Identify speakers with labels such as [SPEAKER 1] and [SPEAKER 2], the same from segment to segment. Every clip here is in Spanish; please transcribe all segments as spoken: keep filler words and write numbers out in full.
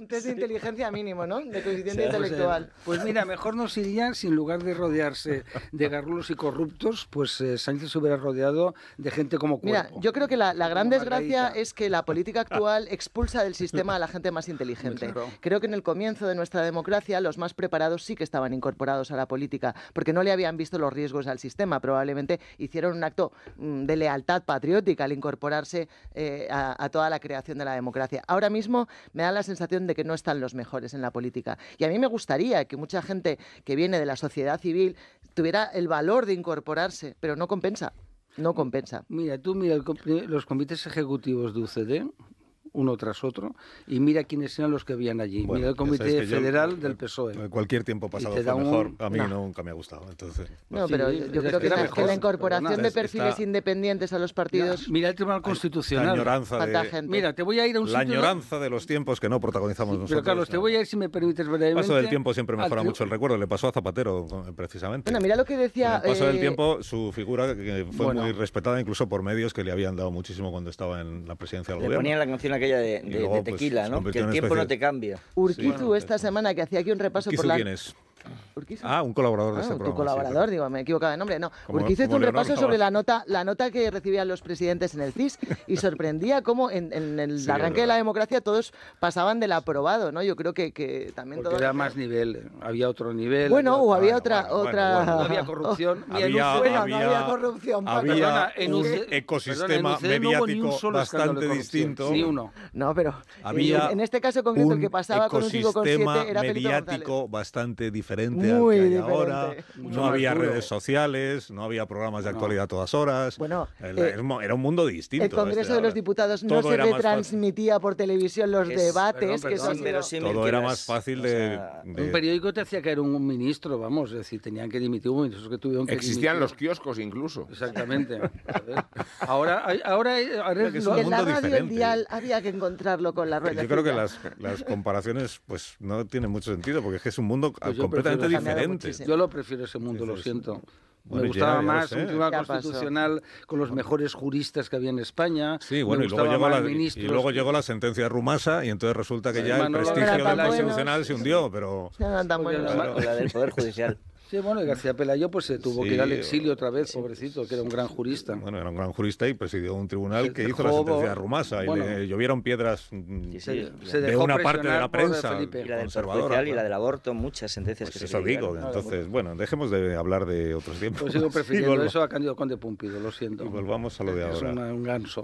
[SPEAKER 1] un test de inteligencia mínimo, ¿no? De coeficiente
[SPEAKER 2] Sí,
[SPEAKER 1] intelectual.
[SPEAKER 3] Pues mira, mejor nos iría si en lugar de rodearse de garrulos y corruptos, pues eh, Sánchez se hubiera rodeado de gente como Cuerpo.
[SPEAKER 1] Mira, yo creo que la, la gran
[SPEAKER 3] Como
[SPEAKER 1] desgracia
[SPEAKER 3] Margarita.
[SPEAKER 1] es que la política actual expulsa del sistema a la gente más inteligente.
[SPEAKER 3] Claro.
[SPEAKER 1] Creo que en el comienzo de nuestra democracia los más preparados sí que estaban incorporados a la política, porque no le habían visto los riesgos al sistema. Probablemente hicieron un acto mm, de lealtad patriótica al incorporarse eh, a, a toda la creación de la democracia. Ahora mismo me da la sensación de que no están los mejores en la política. Y a mí me gustaría que mucha gente que viene de la sociedad civil tuviera el valor de incorporarse, pero no compensa. No compensa.
[SPEAKER 3] Mira, tú mira el com- los comités ejecutivos de U C D, uno tras otro, y mira quiénes eran los que habían allí.
[SPEAKER 2] Bueno,
[SPEAKER 3] mira el
[SPEAKER 2] ya
[SPEAKER 3] Comité
[SPEAKER 2] sabes que yo,
[SPEAKER 3] Federal
[SPEAKER 2] eh,
[SPEAKER 3] del P S O E.
[SPEAKER 2] Cualquier tiempo pasado
[SPEAKER 3] te
[SPEAKER 2] fue
[SPEAKER 3] da un-
[SPEAKER 2] mejor. A mí
[SPEAKER 1] No.
[SPEAKER 2] nunca me ha gustado. Entonces,
[SPEAKER 1] No,
[SPEAKER 3] Sí,
[SPEAKER 1] pero
[SPEAKER 3] es
[SPEAKER 1] yo creo
[SPEAKER 3] que
[SPEAKER 1] que,
[SPEAKER 3] era
[SPEAKER 1] la,
[SPEAKER 3] mejor,
[SPEAKER 1] que la incorporación
[SPEAKER 3] perdona.
[SPEAKER 1] de
[SPEAKER 2] Está-
[SPEAKER 1] perfiles independientes a los partidos...
[SPEAKER 3] Mira el Tribunal
[SPEAKER 2] la
[SPEAKER 3] Constitucional.
[SPEAKER 2] añoranza
[SPEAKER 1] Falta
[SPEAKER 2] de,
[SPEAKER 1] gente.
[SPEAKER 3] Mira, te voy a ir a un
[SPEAKER 2] la
[SPEAKER 3] sitio...
[SPEAKER 2] añoranza de los tiempos que no protagonizamos
[SPEAKER 3] Sí,
[SPEAKER 2] nosotros.
[SPEAKER 3] pero Carlos, te
[SPEAKER 2] ¿no?
[SPEAKER 3] voy a ir, si me permites brevemente...
[SPEAKER 2] El paso del tiempo siempre
[SPEAKER 3] al
[SPEAKER 2] mejora
[SPEAKER 3] tri-
[SPEAKER 2] mucho el recuerdo. Le pasó a Zapatero, precisamente.
[SPEAKER 1] Bueno, mira lo que decía...
[SPEAKER 2] Con el paso del
[SPEAKER 1] eh,
[SPEAKER 2] tiempo, su figura que fue
[SPEAKER 3] Bueno.
[SPEAKER 2] muy respetada incluso por medios que le habían dado muchísimo cuando estaba en la presidencia del
[SPEAKER 4] Le
[SPEAKER 2] gobierno.
[SPEAKER 4] ponían la canción aquella de,
[SPEAKER 2] Y
[SPEAKER 4] de-
[SPEAKER 2] luego,
[SPEAKER 4] de
[SPEAKER 2] pues,
[SPEAKER 4] tequila,
[SPEAKER 2] se
[SPEAKER 4] ¿no? Que
[SPEAKER 2] convirtió
[SPEAKER 4] el
[SPEAKER 2] en
[SPEAKER 4] tiempo
[SPEAKER 2] especie
[SPEAKER 4] no te cambia.
[SPEAKER 1] Urquizu
[SPEAKER 2] Sí.
[SPEAKER 1] esta semana que hacía aquí un repaso
[SPEAKER 2] ¿Urquizu
[SPEAKER 1] por la...
[SPEAKER 2] quién es?
[SPEAKER 1] ¿Urquizu?
[SPEAKER 2] Ah, un colaborador de
[SPEAKER 1] Ah,
[SPEAKER 2] este
[SPEAKER 1] tu
[SPEAKER 2] programa.
[SPEAKER 1] colaborador,
[SPEAKER 2] sí,
[SPEAKER 1] digo, me he equivocado de nombre. No,
[SPEAKER 2] Como-
[SPEAKER 1] Urquizu hizo
[SPEAKER 2] como
[SPEAKER 1] un
[SPEAKER 2] Leonor
[SPEAKER 1] repaso sobre
[SPEAKER 2] Zaval.
[SPEAKER 1] la nota, la nota que recibían los presidentes en el C I S y sorprendía cómo en, en el
[SPEAKER 2] Sí,
[SPEAKER 1] arranque
[SPEAKER 2] es
[SPEAKER 1] de la
[SPEAKER 2] verdad.
[SPEAKER 1] democracia todos pasaban del aprobado, ¿no? Yo creo que, que también
[SPEAKER 3] Porque
[SPEAKER 1] todos...
[SPEAKER 3] era más nivel, eh, había otro nivel.
[SPEAKER 1] Bueno, o había
[SPEAKER 2] bueno,
[SPEAKER 1] otra...
[SPEAKER 2] bueno, bueno,
[SPEAKER 1] otra...
[SPEAKER 2] bueno.
[SPEAKER 3] No había corrupción. Mira, en
[SPEAKER 2] Había,
[SPEAKER 3] U C D
[SPEAKER 1] Bueno, no
[SPEAKER 2] había,
[SPEAKER 1] había corrupción, Paco.
[SPEAKER 2] había
[SPEAKER 3] Perdona, en
[SPEAKER 2] un
[SPEAKER 3] U C-
[SPEAKER 2] ecosistema
[SPEAKER 3] perdona, en U C D no hubo ni un
[SPEAKER 2] mediático
[SPEAKER 3] solo escándalo de
[SPEAKER 2] bastante
[SPEAKER 3] corrupción,
[SPEAKER 2] distinto.
[SPEAKER 3] Ni uno.
[SPEAKER 1] No, pero
[SPEAKER 2] Había
[SPEAKER 1] en, en este caso concreto el que
[SPEAKER 2] un
[SPEAKER 1] pasaba con un cinco coma siete
[SPEAKER 2] ecosistema
[SPEAKER 1] era Felipe
[SPEAKER 2] mediático
[SPEAKER 1] González.
[SPEAKER 2] bastante diferente
[SPEAKER 1] Muy
[SPEAKER 2] al que hay
[SPEAKER 1] diferente.
[SPEAKER 2] ahora.
[SPEAKER 3] Mucho
[SPEAKER 2] No
[SPEAKER 3] más
[SPEAKER 2] había
[SPEAKER 3] duro.
[SPEAKER 2] redes sociales, no había programas de
[SPEAKER 3] No.
[SPEAKER 2] actualidad a todas horas.
[SPEAKER 1] Bueno,
[SPEAKER 2] El-
[SPEAKER 1] eh,
[SPEAKER 2] era un- era un mundo distinto.
[SPEAKER 1] El Congreso
[SPEAKER 2] este
[SPEAKER 1] de los
[SPEAKER 2] ahora.
[SPEAKER 1] Diputados no
[SPEAKER 2] Todo
[SPEAKER 1] se
[SPEAKER 2] era más
[SPEAKER 1] retransmitía por televisión los
[SPEAKER 4] Es-
[SPEAKER 1] debates,
[SPEAKER 3] perdón,
[SPEAKER 1] que eso
[SPEAKER 3] perdón,
[SPEAKER 1] ha sido-
[SPEAKER 4] Inverosímil
[SPEAKER 2] Todo
[SPEAKER 4] que
[SPEAKER 2] era
[SPEAKER 4] las-
[SPEAKER 2] más fácil
[SPEAKER 4] o
[SPEAKER 2] de,
[SPEAKER 4] sea,
[SPEAKER 2] de-
[SPEAKER 3] Un periódico te hacía caer un ministro, vamos, es decir, tenían que dimitir un ministro que tuvieron que
[SPEAKER 5] Existían los
[SPEAKER 3] dimitir.
[SPEAKER 5] kioscos incluso.
[SPEAKER 3] Exactamente. Joder. Ahora, hay- ahora, hay- ahora
[SPEAKER 2] Creo que
[SPEAKER 3] es
[SPEAKER 2] es
[SPEAKER 3] lo-
[SPEAKER 2] un
[SPEAKER 1] en la
[SPEAKER 2] mundo
[SPEAKER 1] radio el
[SPEAKER 2] diferente.
[SPEAKER 1] dial había que encontrarlo con la rueda.
[SPEAKER 2] Yo creo que las, las comparaciones pues no tienen mucho sentido porque es que es un mundo
[SPEAKER 3] Pues yo
[SPEAKER 2] completamente
[SPEAKER 3] prefiero-
[SPEAKER 1] Ha cambiado
[SPEAKER 2] diferente.
[SPEAKER 1] muchísimo.
[SPEAKER 3] Yo lo prefiero ese mundo, lo
[SPEAKER 2] Dices,
[SPEAKER 3] siento.
[SPEAKER 2] bueno,
[SPEAKER 3] Me gustaba
[SPEAKER 2] ya, ya lo
[SPEAKER 3] más
[SPEAKER 2] sé.
[SPEAKER 3] un tribunal
[SPEAKER 1] Ya pasó.
[SPEAKER 3] constitucional con los mejores juristas que había en España.
[SPEAKER 2] Sí, bueno,
[SPEAKER 3] Me
[SPEAKER 2] y luego,
[SPEAKER 3] gustaba
[SPEAKER 2] llegó
[SPEAKER 3] más
[SPEAKER 2] la, y
[SPEAKER 3] ministros
[SPEAKER 2] luego
[SPEAKER 3] que-
[SPEAKER 2] llegó la sentencia de Rumasa y entonces resulta que
[SPEAKER 3] Sí,
[SPEAKER 2] ya el
[SPEAKER 3] Manolo
[SPEAKER 2] prestigio
[SPEAKER 1] García
[SPEAKER 2] del
[SPEAKER 1] Pelayo.
[SPEAKER 2] constitucional se hundió, pero...
[SPEAKER 1] No eran tan
[SPEAKER 3] Porque
[SPEAKER 1] buenos.
[SPEAKER 3] además-
[SPEAKER 4] O la del Poder Judicial.
[SPEAKER 3] Sí, bueno, y García Pelayo pues se tuvo
[SPEAKER 2] Sí,
[SPEAKER 3] que ir al exilio otra vez, pobrecito, que era un gran jurista.
[SPEAKER 2] Bueno, era un gran jurista y presidió un tribunal
[SPEAKER 3] Se
[SPEAKER 2] que
[SPEAKER 3] dejó-
[SPEAKER 2] hizo la sentencia de Rumasa y
[SPEAKER 3] bueno.
[SPEAKER 2] le llovieron piedras mm,
[SPEAKER 4] Sí, sí.
[SPEAKER 3] Se, se
[SPEAKER 2] de
[SPEAKER 3] dejó
[SPEAKER 2] una parte de la
[SPEAKER 3] presionar por
[SPEAKER 2] prensa
[SPEAKER 3] Felipe.
[SPEAKER 4] Y la del Poder
[SPEAKER 2] conservadora.
[SPEAKER 4] Judicial y la
[SPEAKER 2] claro.
[SPEAKER 4] del aborto, muchas sentencias
[SPEAKER 2] Pues
[SPEAKER 4] que
[SPEAKER 2] eso
[SPEAKER 4] se
[SPEAKER 2] digo,
[SPEAKER 4] criticaron.
[SPEAKER 2] entonces, bueno, dejemos de hablar de otros tiempos.
[SPEAKER 3] Pues sigo
[SPEAKER 2] Y
[SPEAKER 3] prefiriendo
[SPEAKER 2] volva-
[SPEAKER 3] eso a Cándido Conde Pumpido, lo siento.
[SPEAKER 2] y volvamos a lo de
[SPEAKER 3] Es
[SPEAKER 2] ahora.
[SPEAKER 3] una- un ganso.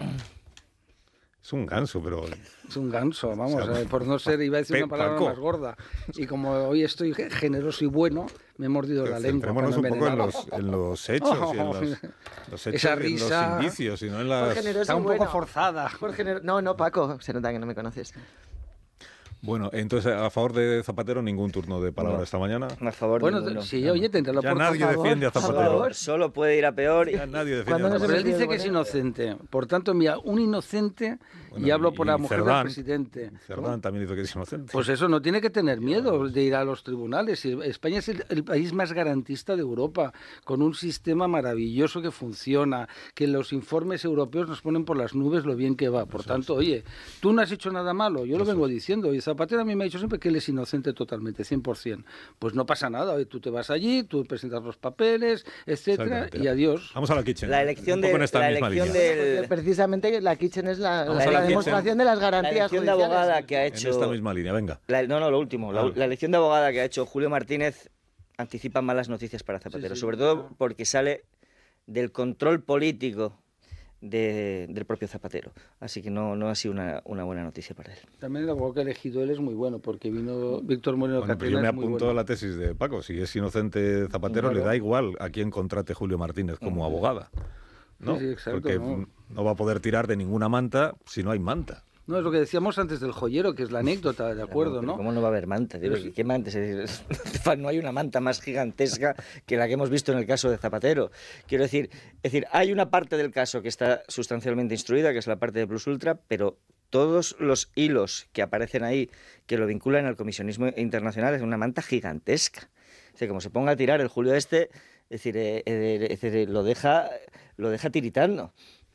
[SPEAKER 2] Es un ganso, pero...
[SPEAKER 3] Es un ganso, vamos,
[SPEAKER 2] O sea,
[SPEAKER 3] eh, por no ser, iba a decir
[SPEAKER 2] Pe-
[SPEAKER 3] una palabra
[SPEAKER 2] Paco.
[SPEAKER 3] más gorda. Y como hoy estoy ge- generoso y bueno, me he mordido la lengua.
[SPEAKER 2] Centrémonos
[SPEAKER 3] para
[SPEAKER 2] un
[SPEAKER 3] no
[SPEAKER 2] poco en
[SPEAKER 3] envenenarlo.
[SPEAKER 2] los, en los hechos y en los, los hechos
[SPEAKER 3] Esa
[SPEAKER 2] y en
[SPEAKER 3] risa.
[SPEAKER 2] los indicios y no en
[SPEAKER 1] Por
[SPEAKER 2] las...
[SPEAKER 1] generoso
[SPEAKER 3] Está
[SPEAKER 1] y
[SPEAKER 3] un poco
[SPEAKER 1] bueno.
[SPEAKER 3] forzada.
[SPEAKER 1] Por gener- No, no, Paco, se nota que no me conoces.
[SPEAKER 2] Bueno, entonces a favor de Zapatero ningún turno de palabra
[SPEAKER 4] No.
[SPEAKER 2] esta mañana.
[SPEAKER 4] A favor
[SPEAKER 3] Bueno,
[SPEAKER 4] ninguno.
[SPEAKER 3] sí, oye, tendrá la
[SPEAKER 2] Ya
[SPEAKER 3] oportunidad.
[SPEAKER 2] nadie
[SPEAKER 1] favor,
[SPEAKER 2] defiende a
[SPEAKER 1] por
[SPEAKER 2] Zapatero.
[SPEAKER 1] favor.
[SPEAKER 4] Solo puede ir a peor. y-
[SPEAKER 2] Ya nadie defiende
[SPEAKER 1] Cuando
[SPEAKER 2] a
[SPEAKER 1] no se
[SPEAKER 3] Pero
[SPEAKER 2] Zapatero.
[SPEAKER 3] él dice que es
[SPEAKER 1] Bueno.
[SPEAKER 3] inocente. Por tanto, mira, un inocente,
[SPEAKER 2] Bueno,
[SPEAKER 3] y hablo por la
[SPEAKER 2] y
[SPEAKER 3] mujer
[SPEAKER 2] Cerdán.
[SPEAKER 3] del presidente.
[SPEAKER 2] Cerdán también dice que es inocente.
[SPEAKER 3] Pues eso, no tiene que tener miedo de ir a los tribunales. Y España es el, el país más garantista de Europa, con un sistema maravilloso que funciona, que los informes europeos nos ponen por las nubes lo bien que va. Por tanto, oye, tú no has hecho nada malo, yo lo vengo diciendo. Y Zapatero a mí me ha dicho siempre que él es inocente totalmente, cien por ciento. Pues no pasa nada, oye, tú te vas allí, tú presentas los papeles, etcétera,
[SPEAKER 2] Exactamente.
[SPEAKER 3] y adiós.
[SPEAKER 2] Vamos a la kitchen.
[SPEAKER 4] La elección,
[SPEAKER 2] Un poco
[SPEAKER 4] de,
[SPEAKER 2] en esta
[SPEAKER 4] la
[SPEAKER 2] misma
[SPEAKER 4] elección
[SPEAKER 2] línea.
[SPEAKER 1] Porque
[SPEAKER 4] del,
[SPEAKER 1] precisamente la Kitchen es la,
[SPEAKER 2] Vamos
[SPEAKER 1] la-
[SPEAKER 2] a la
[SPEAKER 1] la
[SPEAKER 2] Kitchen.
[SPEAKER 1] demostración de las
[SPEAKER 4] la
[SPEAKER 1] garantías
[SPEAKER 4] elección de
[SPEAKER 1] judiciales.
[SPEAKER 4] abogada que ha
[SPEAKER 2] En
[SPEAKER 4] hecho...
[SPEAKER 2] esta misma línea, venga.
[SPEAKER 4] La- no, no, lo último. La,
[SPEAKER 2] Ah.
[SPEAKER 4] la elección de abogada que ha hecho Julio Martínez anticipa malas noticias para Zapatero,
[SPEAKER 3] Sí, sí.
[SPEAKER 4] sobre todo porque sale del control político de- del propio Zapatero. Así que no, no ha sido una, una buena noticia para él.
[SPEAKER 3] También el abogado que ha elegido él es muy bueno, porque vino Víctor Moreno
[SPEAKER 2] Bueno, pero
[SPEAKER 3] Catena,
[SPEAKER 2] yo me
[SPEAKER 3] es muy
[SPEAKER 2] apunto
[SPEAKER 3] bueno.
[SPEAKER 2] a la tesis de Paco. Si es inocente Zapatero,
[SPEAKER 3] Claro.
[SPEAKER 2] le da igual a quién contrate Julio Martínez como abogada. ¿no?
[SPEAKER 3] Sí, sí, exacto,
[SPEAKER 2] Porque
[SPEAKER 3] ¿no?
[SPEAKER 2] no va a poder tirar de ninguna manta si no hay manta.
[SPEAKER 3] No, es lo que decíamos antes del joyero, que es la anécdota, de acuerdo,
[SPEAKER 4] Pero
[SPEAKER 3] ¿no?
[SPEAKER 4] ¿cómo no va a haber manta? Digo,
[SPEAKER 3] Pero sí.
[SPEAKER 4] ¿qué manta? Es decir, no hay una manta más gigantesca que la que hemos visto en el caso de Zapatero. Quiero decir, es decir, hay una parte del caso que está sustancialmente instruida, que es la parte de Plus Ultra, pero todos los hilos que aparecen ahí que lo vinculan al comisionismo internacional es una manta gigantesca. Es decir, como se ponga a tirar el Julio este, es decir, eh, eh, es decir, lo deja lo deja tiritando.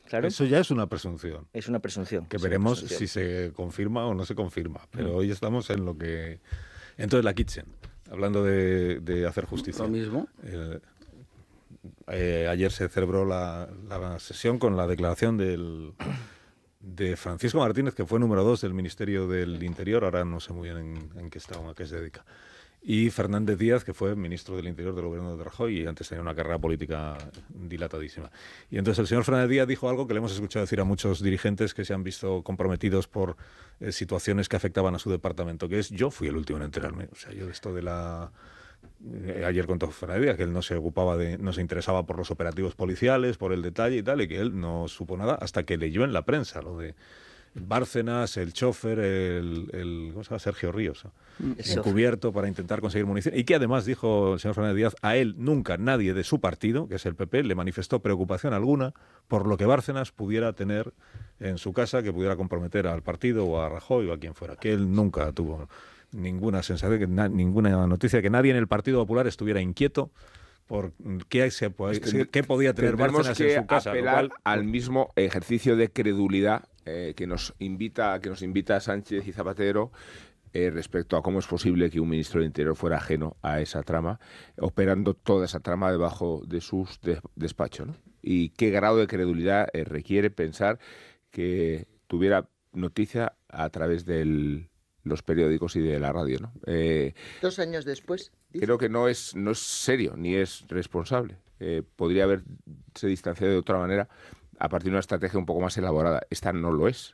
[SPEAKER 4] Claro.
[SPEAKER 2] Eso ya es una presunción.
[SPEAKER 4] Es una presunción.
[SPEAKER 2] Que
[SPEAKER 4] es
[SPEAKER 2] veremos
[SPEAKER 4] presunción.
[SPEAKER 2] si se confirma o no se confirma. Pero
[SPEAKER 4] Mm.
[SPEAKER 2] hoy estamos en lo que... Entonces, la Kitchen, hablando de, de hacer justicia.
[SPEAKER 3] Lo mismo.
[SPEAKER 2] Eh, eh, ayer se celebró la, la sesión con la declaración del, de Francisco Martínez, que fue número dos del Ministerio del Interior, ahora no sé muy bien en, en qué está o a qué se dedica, y Fernández Díaz, que fue ministro del Interior del gobierno de Rajoy y antes tenía una carrera política dilatadísima. Y entonces el señor Fernández Díaz dijo algo que le hemos escuchado decir a muchos dirigentes que se han visto comprometidos por eh, situaciones que afectaban a su departamento, que es: yo fui el último en enterarme. O sea, yo de esto de la... Eh, ayer contó Fernández Díaz que él no se ocupaba de, no se interesaba por los operativos policiales, por el detalle y tal, y que él no supo nada hasta que leyó en la prensa lo de Bárcenas, el chofer, el, el ¿cómo se llama? Sergio Ríos, ¿no? Encubierto para intentar conseguir munición. Y que además, dijo el señor Fernández Díaz, a él nunca nadie de su partido, que es el P P, le manifestó preocupación alguna por lo que Bárcenas pudiera tener en su casa, que pudiera comprometer al partido o a Rajoy o a quien fuera. Que él nunca tuvo ninguna sensación, que na, ninguna noticia, que nadie en el Partido Popular estuviera inquieto por qué, se,
[SPEAKER 5] Ten,
[SPEAKER 2] qué podía tener Bárcenas
[SPEAKER 5] que
[SPEAKER 2] en su casa.
[SPEAKER 5] Apelar
[SPEAKER 2] lo cual,
[SPEAKER 5] al mismo ejercicio de credulidad eh, que nos invita, que nos invita Sánchez y Zapatero eh, respecto a cómo es posible que un ministro del Interior fuera ajeno a esa trama, operando toda esa trama debajo de sus de, despachos, ¿no? Y qué grado de credulidad eh, requiere pensar que tuviera noticia a través de los periódicos y de la radio, ¿no? Eh,
[SPEAKER 1] Dos años después. ¿Dice?
[SPEAKER 5] Creo que no es, no es serio ni es responsable. Eh, podría haberse distanciado de otra manera a partir de una estrategia un poco más elaborada. Esta no lo es.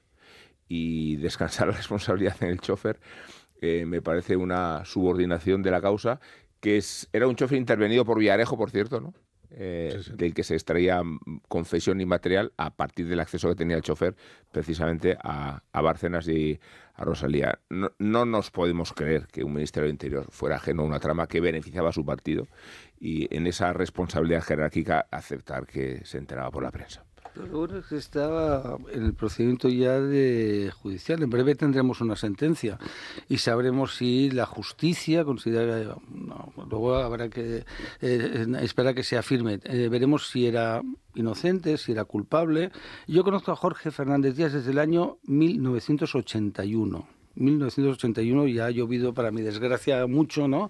[SPEAKER 5] Y descansar la responsabilidad en el chofer eh, me parece una subordinación de la causa, que es, era un chofer intervenido por Villarejo, por cierto, ¿no? Eh, sí, sí. Del que se extraía confesión inmaterial a partir del acceso que tenía el chofer precisamente a, a Bárcenas y a Rosalía. No, no nos podemos creer que un Ministerio del Interior fuera ajeno a una trama que beneficiaba a su partido y en esa responsabilidad jerárquica aceptar que se enteraba por la prensa.
[SPEAKER 3] Lo bueno es que estaba en el procedimiento ya de judicial. En breve tendremos una sentencia y sabremos si la justicia considera... No, luego habrá que eh, esperar que sea firme. Eh, veremos si era inocente, si era culpable. Yo conozco a Jorge Fernández Díaz desde el año mil novecientos ochenta y uno. mil novecientos ochenta y uno, ya ha llovido para mi desgracia mucho, ¿no?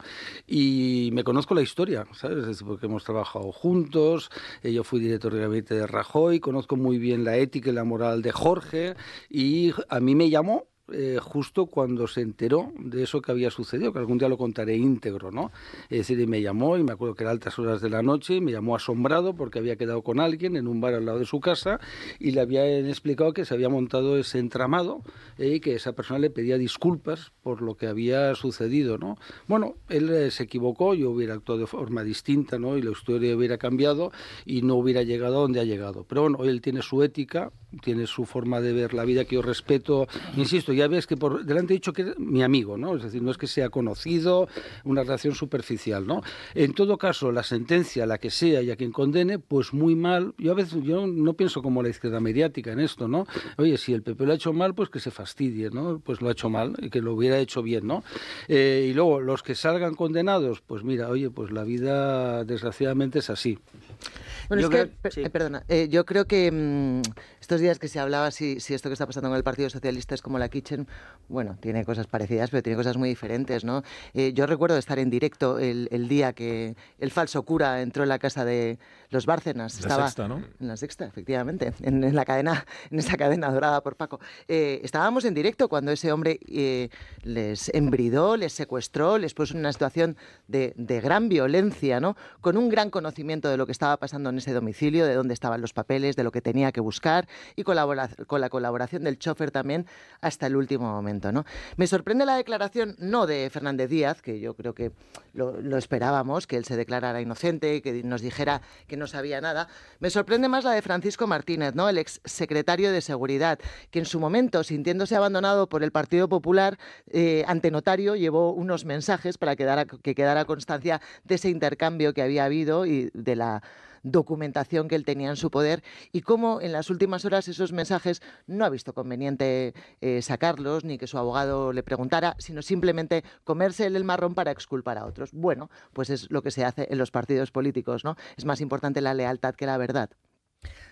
[SPEAKER 3] Y me conozco la historia, ¿sabes? Porque hemos trabajado juntos, eh, yo fui director de gabinete de Rajoy, conozco muy bien la ética y la moral de Jorge y a mí me llamó Eh, justo cuando se enteró de eso que había sucedido, que algún día lo contaré íntegro, ¿no? Es decir, y me llamó, y me acuerdo que era altas horas de la noche, y me llamó asombrado porque había quedado con alguien en un bar al lado de su casa y le habían explicado que se había montado ese entramado eh, y que esa persona le pedía disculpas por lo que había sucedido, ¿no? Bueno, él eh, se equivocó, yo hubiera actuado de forma distinta, ¿no? Y la historia hubiera cambiado y no hubiera llegado a donde ha llegado. Pero bueno, él tiene su ética, tiene su forma de ver la vida que yo respeto, insisto, ya ves que por delante he dicho que es mi amigo, ¿no? Es decir, no es que sea conocido, una relación superficial, ¿no? En todo caso, la sentencia, la que sea y a quien condene, pues muy mal. Yo a veces yo no pienso como la izquierda mediática en esto, ¿no? Oye, si el P P lo ha hecho mal, pues que se fastidie, ¿no? Pues lo ha hecho mal y que lo hubiera hecho bien, ¿no? Eh, y luego, los que salgan condenados, pues mira, oye, pues la vida desgraciadamente es así.
[SPEAKER 1] Bueno, yo es creo, que, sí. eh, perdona, eh, yo creo que mmm, estos días que se hablaba si, si esto que está pasando con el Partido Socialista es como la Kitchen, bueno, tiene cosas parecidas, pero tiene cosas muy diferentes, ¿no? Eh, yo recuerdo estar en directo el, el día que el falso cura entró en la casa de los Bárcenas.
[SPEAKER 2] La
[SPEAKER 1] estaba
[SPEAKER 2] Sexta, ¿no?
[SPEAKER 1] En la Sexta, efectivamente, en, en la cadena, en esa cadena dorada por Paco. Eh, estábamos en directo cuando ese hombre eh, les embridó, les secuestró, les puso en una situación de, de gran violencia, ¿no? Con un gran conocimiento de lo que estaba pasando en ese domicilio, de dónde estaban los papeles, de lo que tenía que buscar y colabora, con la colaboración del chofer también hasta el último momento, ¿no? Me sorprende la declaración no de Fernández Díaz, que yo creo que lo, lo esperábamos, que él se declarara inocente, que nos dijera que no sabía nada. Me sorprende más la de Francisco Martínez, ¿no? El exsecretario de Seguridad, que en su momento, sintiéndose abandonado por el Partido Popular, eh, ante notario llevó unos mensajes para que quedara, que quedara constancia de ese intercambio que había habido y de la documentación que él tenía en su poder y cómo en las últimas horas esos mensajes no ha visto conveniente eh, sacarlos ni que su abogado le preguntara, sino simplemente comerse el marrón para exculpar a otros. Bueno, pues es lo que se hace en los partidos políticos, ¿no? Es más importante la lealtad que la verdad.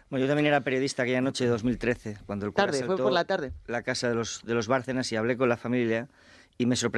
[SPEAKER 4] Bueno, yo también era periodista aquella noche de dos mil trece, cuando el cura
[SPEAKER 1] Tarde, fue
[SPEAKER 4] asaltó
[SPEAKER 1] por la tarde.
[SPEAKER 4] la casa de los, de los Bárcenas y hablé con la familia y me sorprendió